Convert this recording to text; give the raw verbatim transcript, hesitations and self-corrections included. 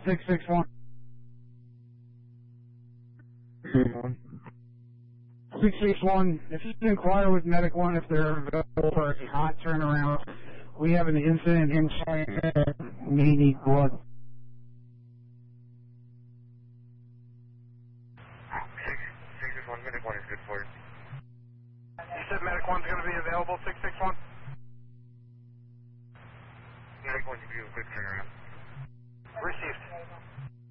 six six one. six six one, if you can inquire with Medic one if they're available for a hot turnaround. We have an incident inside that may need blood. six six one, Medic one is good for you. You said Medic one's going to be available, six six one? Medic one, you can do a quick turnaround. Received.